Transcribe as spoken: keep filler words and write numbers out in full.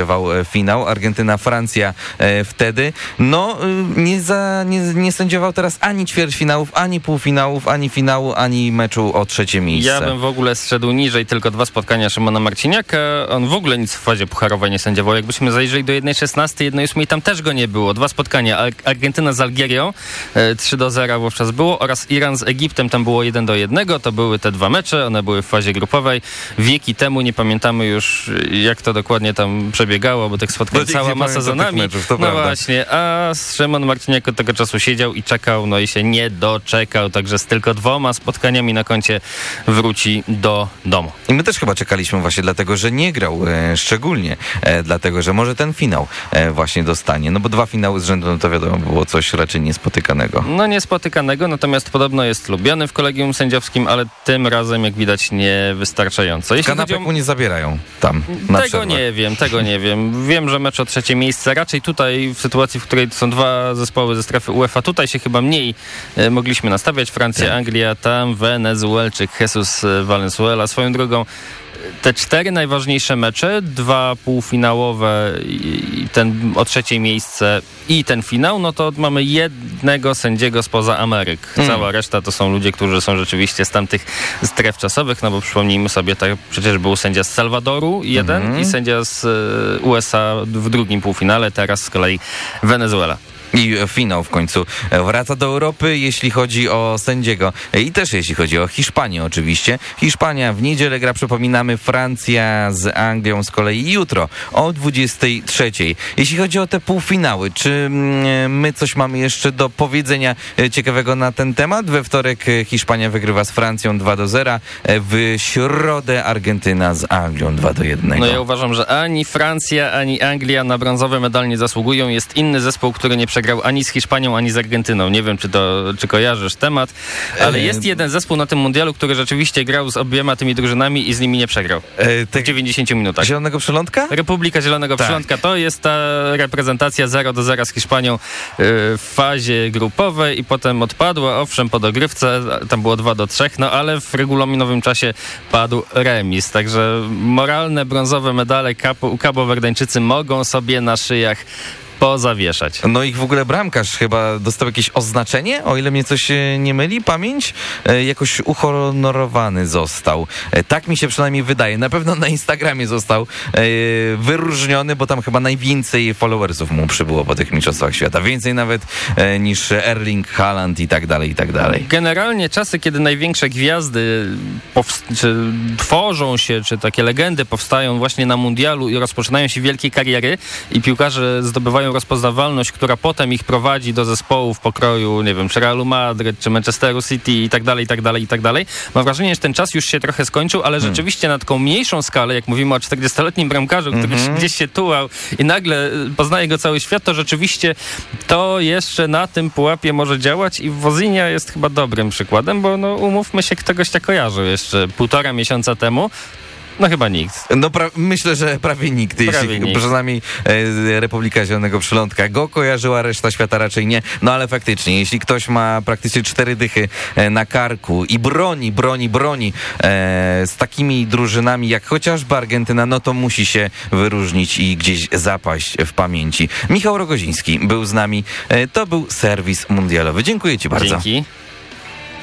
sędziował finał. Argentyna-Francja wtedy. No, nie, za, nie, nie sędziował teraz ani ćwierćfinałów, ani półfinałów, ani finału, ani meczu o trzecie miejsce. Ja bym w ogóle zszedł niżej, tylko dwa spotkania Szymona Marciniaka. On w ogóle nic w fazie pucharowej nie sędziował. Jakbyśmy zajrzeli do jednej szesnastej, jednej ósmej, tam też go nie było. Dwa spotkania. Argentyna z Algierią, trzy do zera wówczas było, oraz Iran z Egiptem, tam było jeden do jednego. To były te dwa mecze, one były w fazie grupowej. Wieki temu nie pamiętamy już, jak to dokładnie tam przebiegało, bo tych spotkań no, cała masa za nami. Meczów, no prawda. Właśnie, a Szymon Marciniak od tego czasu siedział i czekał, no i się nie doczekał, także z tylko dwoma spotkaniami na koncie wróci do domu. I my też chyba czekaliśmy właśnie dlatego, że nie grał, e, szczególnie e, dlatego, że może ten finał e, właśnie dostanie, no bo dwa finały z rzędu, no to wiadomo, było coś raczej niespotykanego. No niespotykanego, natomiast podobno jest lubiany w kolegium sędziowskim, ale tym razem, jak widać, niewystarczająco. Jeśli Kanapek o... mu nie zabierają tam na Tego przerwę. nie wiem, tego nie wiem. Wiem, że mecz o trzecie miejsce, raczej tutaj w sytuacji, w której są dwa zespoły ze strefy UEFA, tutaj się chyba mniej e, mogliśmy nastawiać. Francja, tak. Anglia, tam Wenezuelczyk Jesus Valenzuela. Swoją drogą te cztery najważniejsze mecze, dwa półfinałowe i ten o trzecie miejsce i ten finał, no to mamy jednego sędziego spoza Ameryk. Hmm. Cała reszta to są ludzie, którzy są rzeczywiście z tamtych stref czasowych, no bo przypomnijmy sobie, tak przecież był sędzia z Salwadoru jeden hmm. i sędzia z U S A w drugim półfinale, teraz z kolei Wenezuela. I finał w końcu wraca do Europy, jeśli chodzi o sędziego i też jeśli chodzi o Hiszpanię oczywiście. Hiszpania w niedzielę gra, przypominamy, Francja z Anglią z kolei jutro o dwudziestej trzeciej. Jeśli chodzi o te półfinały, czy my coś mamy jeszcze do powiedzenia ciekawego na ten temat? We wtorek Hiszpania wygrywa z Francją dwa do zera, w środę Argentyna z Anglią dwa do jednego. No ja uważam, że ani Francja, ani Anglia na brązowy medal nie zasługują. Jest inny zespół, który nie przegrał ani z Hiszpanią, ani z Argentyną. Nie wiem, czy to, czy kojarzysz temat, ale jest jeden zespół na tym mundialu, który rzeczywiście grał z obiema tymi drużynami i z nimi nie przegrał. E, w dziewięćdziesięciu minutach. Zielonego Przylądka? Republika Zielonego tak. Przylądka. To jest ta reprezentacja zero do zera z Hiszpanią y, w fazie grupowej i potem odpadła, owszem, po dogrywce, tam było dwa do trzech, no ale w regulaminowym czasie padł remis. Także moralne brązowe medale Kabowerdeńczycy mogą sobie na szyjach pozawieszać. No ich w ogóle bramkarz chyba dostał jakieś oznaczenie, o ile mnie coś nie myli, pamięć? E, jakoś uhonorowany został. E, tak mi się przynajmniej wydaje. Na pewno na Instagramie został e, wyróżniony, bo tam chyba najwięcej followersów mu przybyło po tych mistrzostwach świata. Więcej nawet e, niż Erling Haaland i tak dalej, i tak dalej. Generalnie czasy, kiedy największe gwiazdy powst- czy tworzą się, czy takie legendy powstają właśnie na mundialu i rozpoczynają się wielkie kariery i piłkarze zdobywają rozpoznawalność, która potem ich prowadzi do zespołów pokroju, nie wiem, czy Realu Madryt, czy Manchesteru City i tak dalej, i tak dalej, i tak dalej. Mam wrażenie, że ten czas już się trochę skończył, ale hmm. rzeczywiście na taką mniejszą skalę, jak mówimy o czterdziestoletnim bramkarzu, który mm-hmm. gdzieś się tułał i nagle poznaje go cały świat, to rzeczywiście to jeszcze na tym pułapie może działać i Wozinia jest chyba dobrym przykładem, bo no umówmy się, kto gościa kojarzył jeszcze półtora miesiąca temu. No chyba nikt. No pra- myślę, że prawie nikt. Prawie jeśli nikt. Przynajmniej e, Republika Zielonego Przylądka go kojarzyła, reszta świata raczej nie. No ale faktycznie, jeśli ktoś ma praktycznie cztery dychy e, na karku i broni, broni, broni e, z takimi drużynami jak chociażby Argentyna, no to musi się wyróżnić i gdzieś zapaść w pamięci. Michał Rogoziński był z nami. E, to był serwis mundialowy. Dziękuję ci bardzo. Dzięki.